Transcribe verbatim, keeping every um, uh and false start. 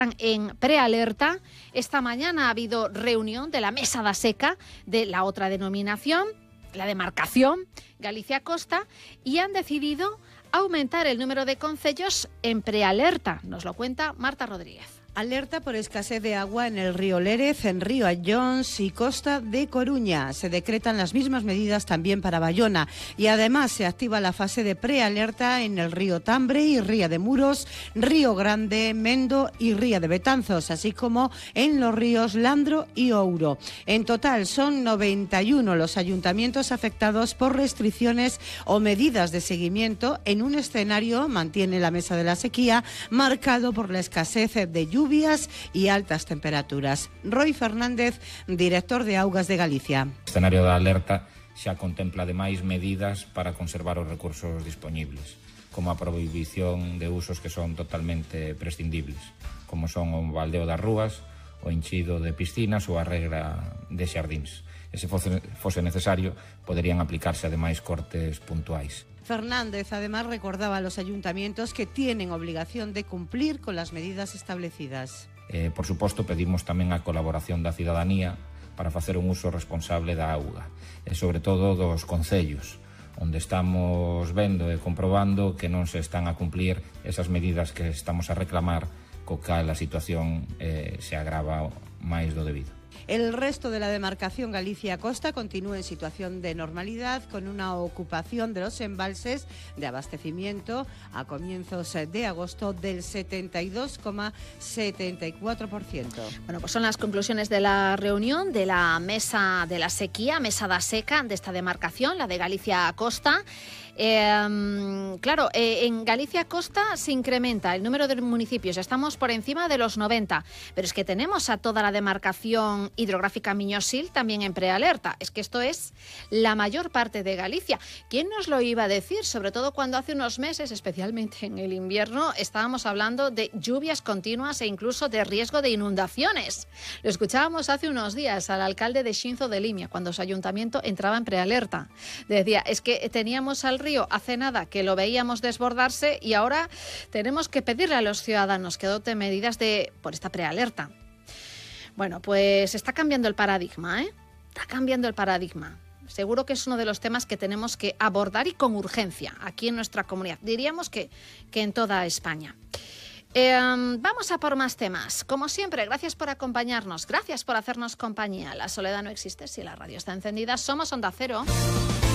en prealerta. Esta mañana ha habido reunión de la Mesa da Seca de la otra denominación, la demarcación Galicia Costa, y han decidido aumentar el número de concellos en prealerta. Nos lo cuenta Marta Rodríguez. Alerta por escasez de agua en el río Lérez, en Río Ayllóns y Costa de Coruña. Se decretan las mismas medidas también para Bayona y además se activa la fase de prealerta en el río Tambre y Ría de Muros, Río Grande, Mendo y Ría de Betanzos, así como en los ríos Landro y Ouro. En total son noventa y uno los ayuntamientos afectados por restricciones o medidas de seguimiento en un escenario, mantiene la Mesa de la Sequía, marcado por la escasez de lluvias lluvias y altas temperaturas. Roy Fernández, director de Augas de Galicia. O escenario da alerta xa contempla ademais medidas para conservar os recursos dispoñibles, como a prohibición de usos que son totalmente prescindibles, como son o baldeo das rúas, o enchido de piscinas ou a regra de xardíns. E se fose, fose necesario, poderían aplicarse ademais cortes puntuais. Fernández además recordaba a los ayuntamientos que tienen obligación de cumplir con las medidas establecidas. Eh, por suposto, pedimos tamén a colaboración da cidadanía para facer un uso responsable da auga, e sobre todo dos concellos, onde estamos vendo e comprobando que non se están a cumplir esas medidas que estamos a reclamar, co cal a situación eh, se agrava máis do debido. El resto de la demarcación Galicia-Costa continúa en situación de normalidad, con una ocupación de los embalses de abastecimiento a comienzos de agosto del setenta y dos coma setenta y cuatro por ciento. Bueno, pues son las conclusiones de la reunión de la Mesa de la Sequía, Mesa da Seca de esta demarcación, la de Galicia-Costa. Eh, claro, eh, en Galicia Costa se incrementa el número de municipios, estamos por encima de los noventa, pero es que tenemos a toda la demarcación hidrográfica Miñosil también en prealerta. Es que esto es la mayor parte de Galicia. ¿Quién nos lo iba a decir? Sobre todo cuando hace unos meses, especialmente en el invierno, estábamos hablando de lluvias continuas e incluso de riesgo de inundaciones. Lo escuchábamos hace unos días al alcalde de Xinzo de Limia, cuando su ayuntamiento entraba en prealerta. Decía, es que teníamos al río hace nada que lo veíamos desbordarse y ahora tenemos que pedirle a los ciudadanos que adopten medidas de por esta prealerta. Bueno, pues está cambiando el paradigma, ¿eh? Está cambiando el paradigma. Seguro que es uno de los temas que tenemos que abordar y con urgencia aquí en nuestra comunidad. Diríamos que, que en toda España. Eh, vamos a por más temas. Como siempre, gracias por acompañarnos, gracias por hacernos compañía. La soledad no existe si la radio está encendida. Somos Onda Cero.